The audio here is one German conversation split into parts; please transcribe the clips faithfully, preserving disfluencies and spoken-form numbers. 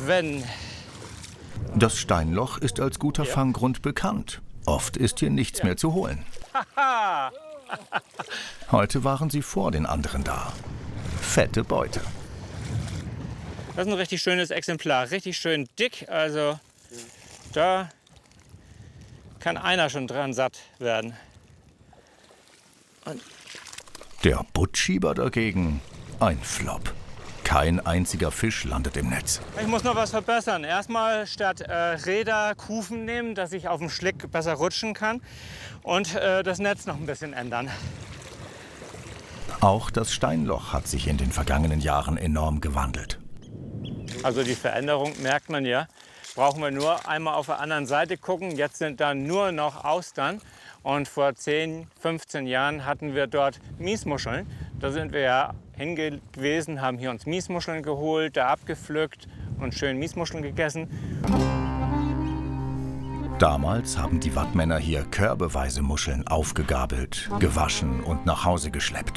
wenn... Das Steinloch ist als guter Fanggrund bekannt. Oft ist hier nichts mehr zu holen. Heute waren sie vor den anderen da. Fette Beute. Das ist ein richtig schönes Exemplar, richtig schön dick. Also da kann einer schon dran satt werden. Und Der Buttschieber dagegen ein Flop. Kein einziger Fisch landet im Netz. ich muss noch was verbessern. Erstmal statt äh, Räder Kufen nehmen, dass ich auf dem Schlick besser rutschen kann. Und äh, das Netz noch ein bisschen ändern. Auch das Steinloch hat sich in den vergangenen Jahren enorm gewandelt. Also die Veränderung merkt man ja. Brauchen wir nur einmal auf der anderen Seite gucken. Jetzt sind da nur noch Austern. Und vor zehn, fünfzehn Jahren hatten wir dort Miesmuscheln. Da sind wir ja hingewesen, haben hier uns Miesmuscheln geholt, da abgepflückt und schön Miesmuscheln gegessen. Damals haben die Wattmänner hier körbeweise Muscheln aufgegabelt, gewaschen und nach Hause geschleppt.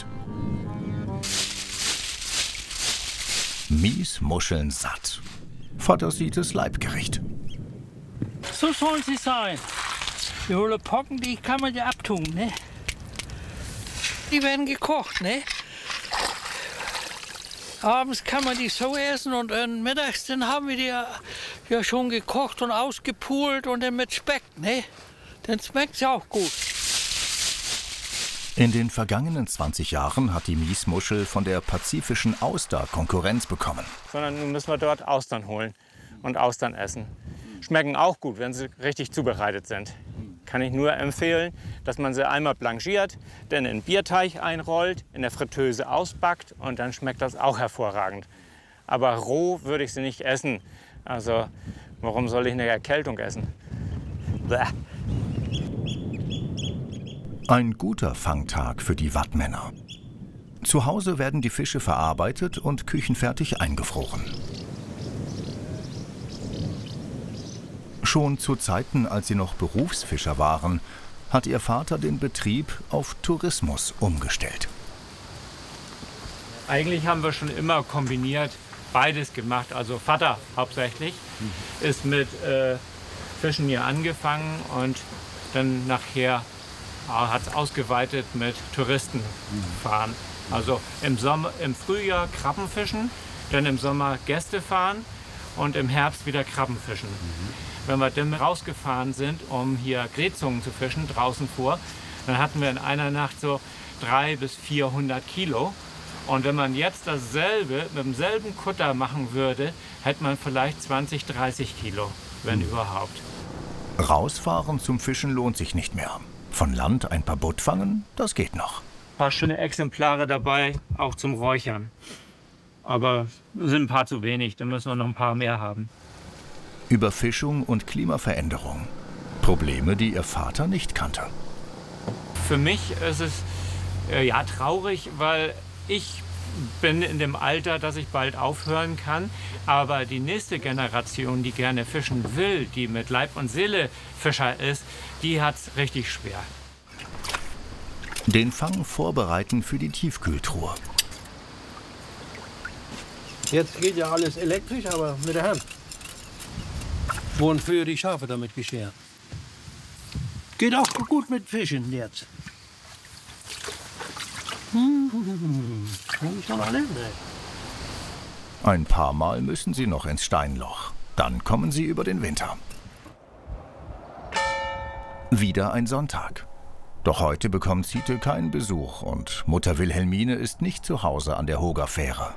Miesmuscheln satt. Vaters Leibgericht. So sollen sie sein. Die hohle Pocken, die kann man ja abtun, ne? Die werden gekocht, ne? Abends kann man die so essen und äh, mittags dann haben wir die ja, ja schon gekocht und ausgepult und dann mit Speck, ne? Dann schmeckt sie auch gut. In den vergangenen zwanzig Jahren hat die Miesmuschel von der pazifischen Auster Konkurrenz bekommen. Sondern nun müssen wir dort Austern holen und Austern essen. Schmecken auch gut, wenn sie richtig zubereitet sind. Kann ich nur empfehlen, dass man sie einmal blanchiert, dann in Bierteig einrollt, in der Fritteuse ausbackt und dann schmeckt das auch hervorragend. Aber roh würde ich sie nicht essen. Also warum soll ich eine Erkältung essen? Bäh. Ein guter Fangtag für die Wattmänner. Zu Hause werden die Fische verarbeitet und küchenfertig eingefroren. Schon zu Zeiten, als sie noch Berufsfischer waren, hat ihr Vater den Betrieb auf Tourismus umgestellt. Eigentlich haben wir schon immer kombiniert, beides gemacht. Also Vater hauptsächlich ist mit äh, Fischen hier angefangen und dann nachher äh, hat es ausgeweitet mit Touristenfahren. Also im, Sommer, im Frühjahr Krabbenfischen, dann im Sommer Gäste fahren und im Herbst wieder Krabbenfischen. Mhm. Wenn wir dann rausgefahren sind, um hier Gretzungen zu fischen, draußen vor, dann hatten wir in einer Nacht so dreihundert bis vierhundert Kilo. Und wenn man jetzt dasselbe mit demselben Kutter machen würde, hätte man vielleicht zwanzig, dreißig Kilo, wenn mhm. überhaupt. Rausfahren zum Fischen lohnt sich nicht mehr. Von Land ein paar Butt fangen, das geht noch. Ein paar schöne Exemplare dabei, auch zum Räuchern. Aber es sind ein paar zu wenig, da müssen wir noch ein paar mehr haben. Überfischung und Klimaveränderung. Probleme, die ihr Vater nicht kannte. Für mich ist es äh, ja traurig, weil ich bin in dem Alter, dass ich bald aufhören kann. Aber die nächste Generation, die gerne fischen will, die mit Leib und Seele Fischer ist, die hat es richtig schwer. Den Fang vorbereiten für die Tiefkühltruhe. Jetzt geht ja alles elektrisch, aber mit der Hand. Wurden früher die Schafe damit geschert. Geht auch gut mit Fischen jetzt. Ein paar Mal müssen sie noch ins Steinloch. Dann kommen sie über den Winter. Wieder ein Sonntag. Doch heute bekommt Ziete keinen Besuch und Mutter Wilhelmine ist nicht zu Hause an der Hogerfähre.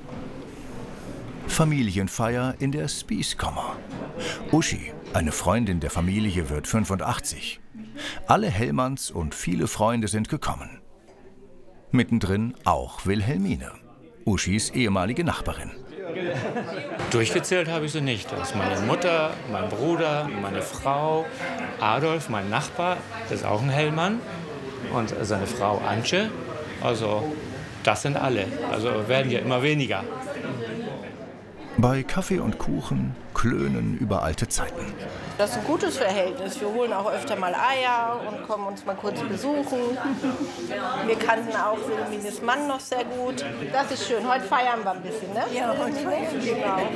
Familienfeier in der Spieskammer. Uschi, eine Freundin der Familie, wird fünfundachtzig. Alle Hellmanns und viele Freunde sind gekommen. Mittendrin auch Wilhelmine, Uschis ehemalige Nachbarin. Durchgezählt habe ich sie nicht. Das ist meine Mutter, mein Bruder, meine Frau, Adolf, mein Nachbar, ist auch ein Hellmann, und seine Frau Antje. Also das sind alle. Also werden ja immer weniger. Bei Kaffee und Kuchen klönen über alte Zeiten. Das ist ein gutes Verhältnis. Wir holen auch öfter mal Eier und kommen uns mal kurz besuchen. Wir kannten auch Wilhelmines Mann noch sehr gut. Das ist schön. Heute feiern wir ein bisschen, ne? Ja, heute feiern wir. Genau.